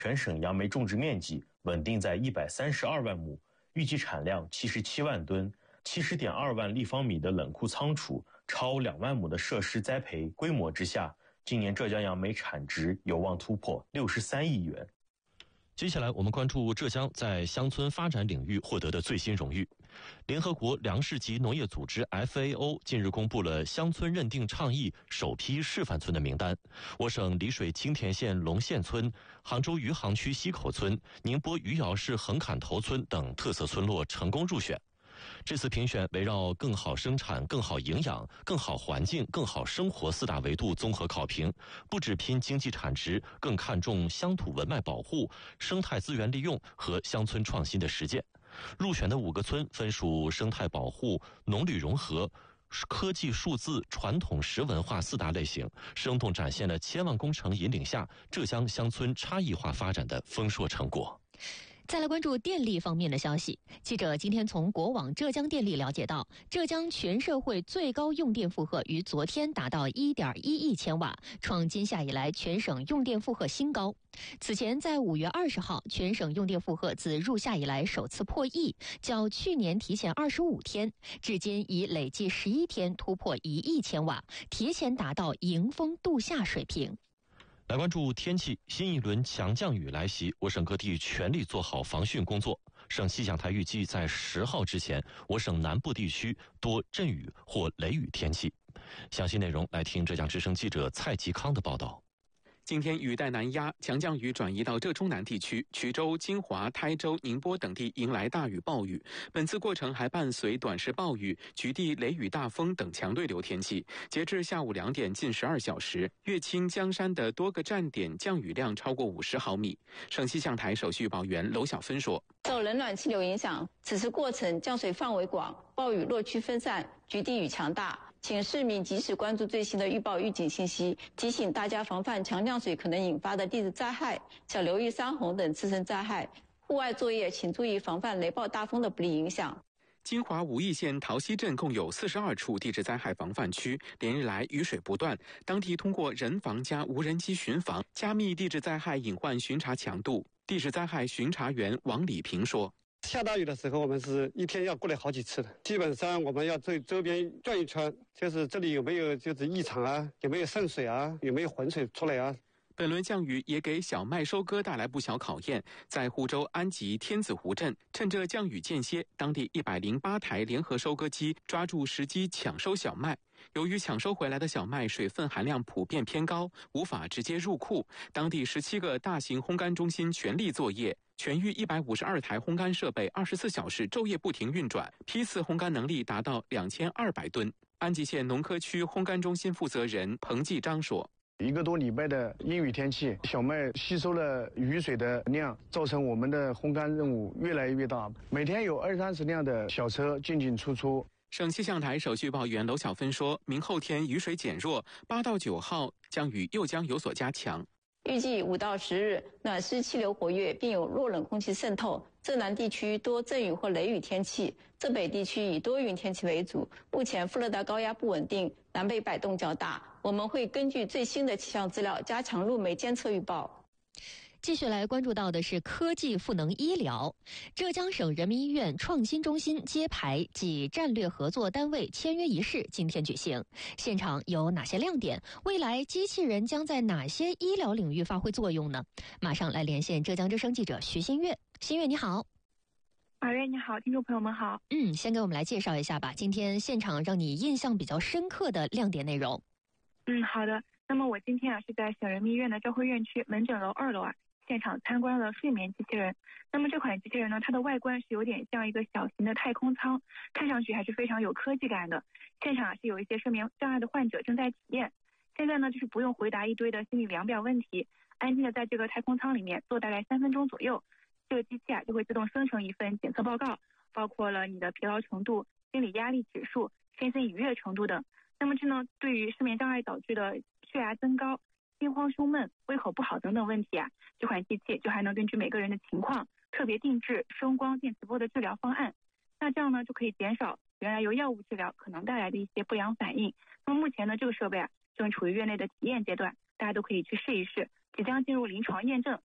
全省杨梅种植面积稳定在132万亩，预计产量77万吨，70.2万立方米的冷库仓储，超2万亩的设施栽培规模之下，今年浙江杨梅产值有望突破63亿元。 接下来我们关注浙江在乡村发展领域获得的最新荣誉。联合国粮食及农业组织 FAO 近日公布了乡村认定倡议首批示范村的名单，我省丽水青田县龙县村、杭州余杭区溪口村、宁波余姚市横坎头村等特色村落成功入选。这次评选围绕更好生产、更好营养、更好环境、更好生活4大维度综合考评，不只拼经济产值，更看重乡土文脉保护、生态资源利用和乡村创新的实践。入选的5个村分属生态保护、农旅融合、科技数字、传统食文化4大类型，生动展现了千万工程引领下浙江乡村差异化发展的丰硕成果。 再来关注电力方面的消息。记者今天从国网浙江电力了解到，浙江全社会最高用电负荷于昨天达到 1.1 亿千瓦，创今夏以来全省用电负荷新高。此前在5月20号，全省用电负荷自入夏以来首次破亿，较去年提前25天，至今已累计11天突破1亿千瓦，提前达到迎风度夏水平。 来关注天气，新一轮强降雨来袭，我省各地全力做好防汛工作。省气象台预计在10号之前，我省南部地区多阵雨或雷雨天气。详细内容来听浙江之声记者蔡吉康的报道。 今天雨带南压，强降雨转移到浙中南地区，衢州、金华、台州、宁波等地迎来大雨暴雨。本次过程还伴随短时暴雨、局地雷雨大风等强对流天气。截至下午2点近12小时，乐清、江山的多个站点降雨量超过50毫米。省气象台首席预报员娄晓芬说： 受冷暖气流影响，此次过程降水范围广，暴雨落区分散，局地雨强大。请市民及时关注最新的预报预警信息，提醒大家防范强降水可能引发的地质灾害、小流域山洪等自身灾害。户外作业请注意防范雷暴大风的不利影响。 金华武义县桃溪镇共有42处地质灾害防范区，连日来雨水不断，当地通过人防加无人机巡防，加密地质灾害隐患巡查强度。地质灾害巡查员王礼平说： 下大雨的时候，我们是一天要过来好几次的。基本上我们要在周边转一圈，就是这里有没有就是异常啊，有没有渗水啊，有没有浑水出来啊。 本轮降雨也给小麦收割带来不小考验。在湖州安吉天子湖镇，趁着降雨间歇，当地108台联合收割机抓住时机抢收小麦。由于抢收回来的小麦水分含量普遍偏高，无法直接入库，当地17个大型烘干中心全力作业。全域152台烘干设备24小时昼夜不停运转，批次烘干能力达到2200吨。安吉县农科区烘干中心负责人彭继章说 ，1个多礼拜的阴雨天气，小麦吸收了雨水的量，造成我们的烘干任务越来越大，每天有20-30辆的小车进进出出。 省气象台首席预报员娄晓芬说，明后天雨水减弱，8到9号降雨又将有所加强。 预计5到10日，暖湿气流活跃，并有弱冷空气渗透。浙南地区多阵雨或雷雨天气，浙北地区以多云天气为主。目前副热带高压不稳定，南北摆动较大。我们会根据最新的气象资料，加强路媒监测预报。 继续来关注到的是科技赋能医疗。浙江省人民医院创新中心揭牌暨战略合作单位签约仪式今天举行，现场有哪些亮点？未来机器人将在哪些医疗领域发挥作用呢？马上来连线浙江之声记者徐新月。新月你好。 马瑞你好，听众朋友们好。 先给我们来介绍一下吧，今天现场让你印象比较深刻的亮点内容。 好的。那么我今天是在省人民医院的昭辉院区门诊楼2楼现场参观了睡眠机器人。那么这款机器人呢，它的外观是有点像一个小型的太空舱，看上去还是非常有科技感的。现场是有一些睡眠障碍的患者正在体验。现在呢，就是不用回答一堆的心理量表问题，安静的在这个太空舱里面坐大概3分钟左右，这个机器就会自动生成一份检测报告，包括了你的疲劳程度、心理压力指数、身心愉悦程度等。那么这呢，对于睡眠障碍导致的血压增高、心慌胸闷、胃口不好等等问题这款机器就还能根据每个人的情况特别定制声光电磁波的治疗方案。那这样呢，就可以减少原来由药物治疗可能带来的一些不良反应。那么目前呢，这个设备正处于院内的体验阶段，大家都可以去试一试，即将进入临床验证。在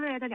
未来的